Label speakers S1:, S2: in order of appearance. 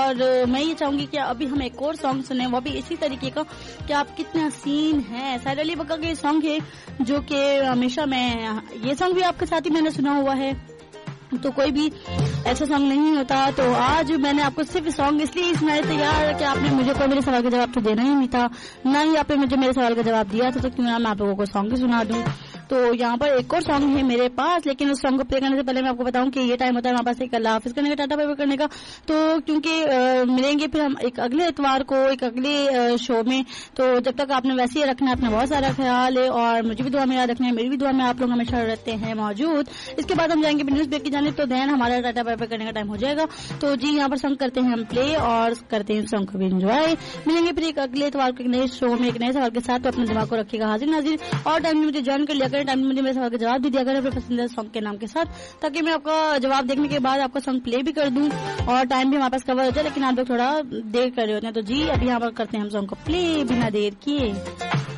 S1: اور میں یہ چاہوں گی کہ ابھی ہم ایک اور سانگ سنیں، وہ بھی اسی طریقے کا کہ آپ کتنے حسین ہیں. سہیل علی بکا کا یہ سانگ ہے جو کہ ہمیشہ میں یہ سانگ بھی آپ کے ساتھ ہی میں نے سنا ہوا ہے، تو کوئی بھی ایسا سانگ نہیں ہوتا. تو آج میں نے آپ کو صرف سانگ اس لیے سنایا تیار کہ آپ نے مجھے کوئی میرے سوال کا جواب تو دینا ہی نہیں تھا، نہ ہی آپ نے مجھے میرے سوال کا جواب دیا تھا، تو کیوں نہ میں آپ لوگوں کو سانگ بھی سنا دوں. تو یہاں پر ایک اور سانگ ہے میرے پاس، لیکن اس سانگ کو پلے کرنے سے پہلے میں آپ کو بتاؤں کہ یہ ٹائم ہوتا ہے ہمارے پاس ایک اللہ حافظ کرنے کا، ٹاٹا بائی بائی کرنے کا. تو کیونکہ ملیں گے پھر ہم ایک اگلے اتوار کو ایک اگلے شو میں. تو جب تک آپ نے ویسے ہی رکھنا ہے اپنا بہت سارا خیال ہے، اور مجھے بھی دعا میں یاد رکھنا ہے، میری بھی دعا میں آپ لوگ ہمیشہ رہتے ہیں موجود. اس کے بعد ہم جائیں گے نیوز بریک کی جانب، تو دین ہمارا ٹاٹا بائی بائی کرنے کا ٹائم ہو جائے گا. تو جی یہاں پر سانگ کرتے ہیں ہم پلے اور کرتے ہیں سانگ کو بھی انجوائے. ملیں گے پھر ایک اگلے اتوار کو ایک نئے شو میں ایک نئے سوال کے ساتھ. تو اپنے دماغ کو رکھیے گا حاضر ناظر، اور ٹائم میں مجھے جوائن کر لیا کریں، ٹائم میں مجھے میرے سوال کا جواب بھی دیا کریں اپنے پسندیدہ سانگ کے نام کے ساتھ، تاکہ میں آپ کا جواب دیکھنے کے بعد آپ کا سانگ پلے بھی کر دوں اور ٹائم بھی ہمارے پاس کور ہو جائے. لیکن آپ لوگ تھوڑا دیر کر رہے ہوتے ہیں، تو جی ابھی یہاں پر کرتے ہیں ہم سانگ کو پلے بنا دیر کیے.